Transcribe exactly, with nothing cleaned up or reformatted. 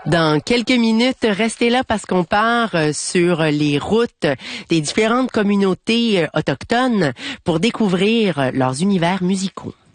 Dans quelques minutes, restez là parce qu'on part sur les routes des différentes communautés autochtones pour découvrir leurs univers musicaux.